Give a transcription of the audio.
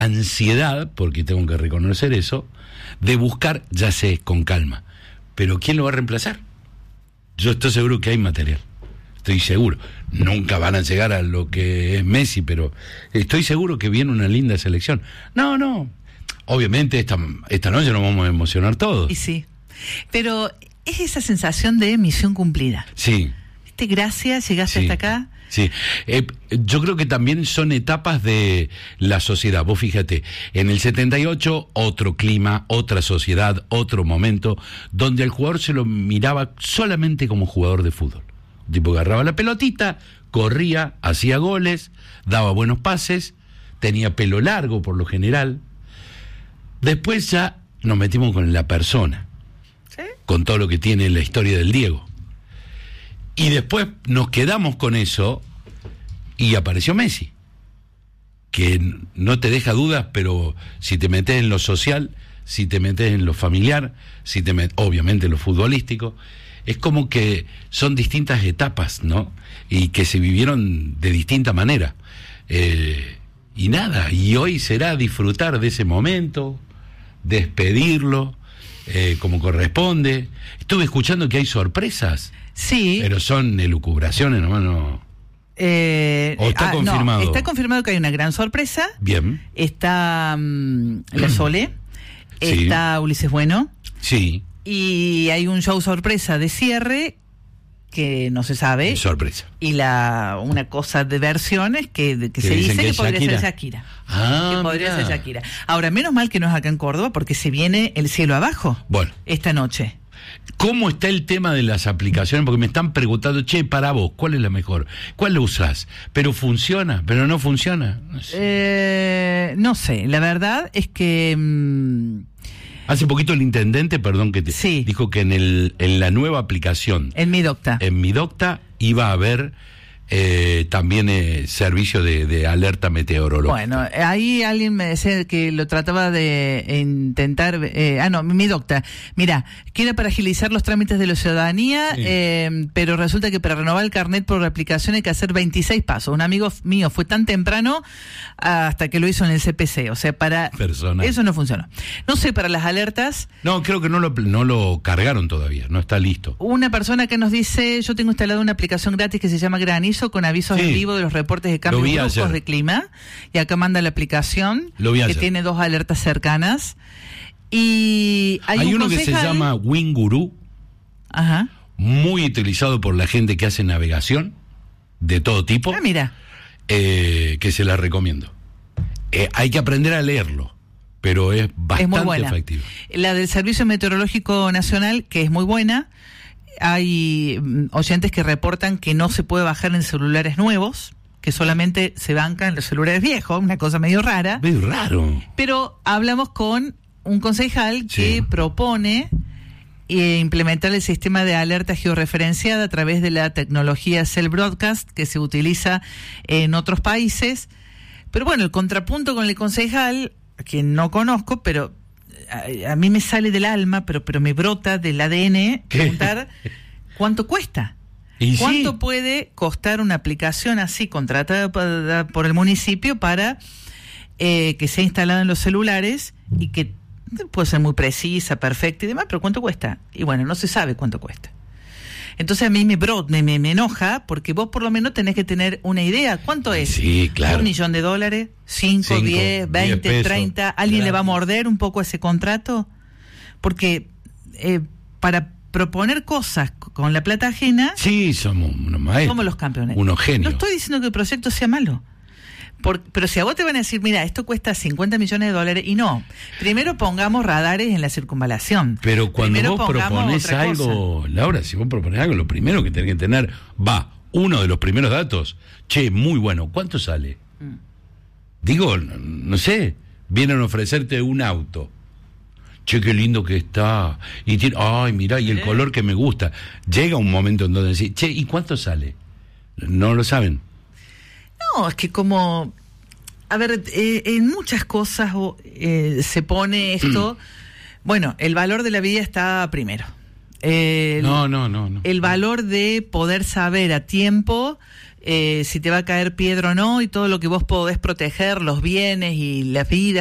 ansiedad, porque tengo que reconocer eso, de buscar, ya sé, con calma. Pero ¿quién lo va a reemplazar? Yo estoy seguro que hay material. Estoy seguro. Nunca van a llegar a lo que es Messi, pero estoy seguro que viene una linda selección. No. Obviamente esta noche nos vamos a emocionar todos. Y sí. Pero es esa sensación de misión cumplida. Sí. Gracias, llegaste hasta acá. Sí, yo creo que también son etapas de la sociedad. Vos fíjate, en el 78 otro clima, otra sociedad, otro momento, donde al jugador se lo miraba solamente como jugador de fútbol. El tipo agarraba la pelotita, corría, hacía goles, daba buenos pases, tenía pelo largo por lo general. Después ya nos metimos con la persona, ¿sí? Con todo lo que tiene la historia del Diego. Y después nos quedamos con eso y apareció Messi, que no te deja dudas, pero si te metes en lo social, si te metes en lo familiar, obviamente en lo futbolístico, es como que son distintas etapas, ¿no? Y que se vivieron de distinta manera. Y nada, y hoy será disfrutar de ese momento, despedirlo como corresponde. Estuve escuchando que hay sorpresas. Sí. Pero son elucubraciones, nomás no. ¿O está confirmado? No, está confirmado que hay una gran sorpresa. Bien. Está La Sole, sí. Está Ulises Bueno. Sí. Y hay un show sorpresa de cierre que no se sabe. Sorpresa. Y una cosa de versiones que se dice que podría ser Shakira. Ah, que podría ser Shakira. Ahora, menos mal que no es acá en Córdoba, porque se viene El Cielo Abajo. Bueno. Esta noche. ¿Cómo está el tema de las aplicaciones? Porque me están preguntando, para vos, ¿cuál es la mejor? ¿Cuál lo usás? ¿Pero funciona? ¿Pero no funciona? No sé, la verdad es que... Hace poquito el intendente, perdón que te... Sí. Dijo que en la nueva aplicación... En Mi Docta. En Mi Docta iba a haber... también servicio de alerta meteorológica. Bueno, ahí alguien me decía que lo trataba de intentar... Mi Docta. Mira, que era para agilizar los trámites de la ciudadanía, sí. Pero resulta que para renovar el carnet por aplicación hay que hacer 26 pasos. Un amigo mío fue tan temprano hasta que lo hizo en el CPC. O sea, eso no funcionó. No sé, para las alertas... No, creo que no lo cargaron todavía, no está listo. Una persona que nos dice, yo tengo instalada una aplicación gratis que se llama Granizo, con avisos en vivo de los reportes de cambios bruscos de clima, y acá manda la aplicación que tiene 2 alertas cercanas. Y hay uno que se llama Winguru, muy utilizado por la gente que hace navegación de todo tipo. Mira, que se la recomiendo. Hay que aprender a leerlo, pero es bastante efectivo. La del Servicio Meteorológico Nacional, que es muy buena. Hay oyentes que reportan que no se puede bajar en celulares nuevos, que solamente se banca en los celulares viejos, una cosa medio rara. Medio raro. Pero hablamos con un concejal que propone implementar el sistema de alerta georreferenciada a través de la tecnología Cell Broadcast que se utiliza en otros países. Pero bueno, el contrapunto con el concejal, a quien no conozco, pero... A mí me sale del alma, pero me brota del ADN preguntar cuánto cuesta. ¿Cuánto puede costar una aplicación así contratada por el municipio para que sea instalada en los celulares y que puede ser muy precisa, perfecta y demás, pero cuánto cuesta? Y bueno, no se sabe cuánto cuesta. Entonces a mí me enoja porque vos por lo menos tenés que tener una idea. ¿Cuánto es? Sí, claro. $1 millón, 5, 10, 20, pesos, 30. ¿Alguien le va a morder un poco ese contrato? Porque para proponer cosas con la plata ajena... Sí, somos unos maestros. Somos los campeones. Unos genios. No estoy diciendo que el proyecto sea malo. Pero si a vos te van a decir, mira, esto cuesta $50 millones, y no, primero pongamos radares en la circunvalación. Pero cuando vos proponés algo, Laura, si vos proponés algo, lo primero que tenés que tener, uno de los primeros datos, muy bueno, ¿cuánto sale? Digo, no sé, vienen a ofrecerte un auto. Qué lindo que está. Y mirá, y el color que me gusta. Llega un momento en donde decís, ¿y cuánto sale? No lo saben. No, es que como... A ver, en muchas cosas se pone esto... Bueno, el valor de la vida está primero. No. El valor de poder saber a tiempo si te va a caer piedra o no, y todo lo que vos podés proteger, los bienes y las vidas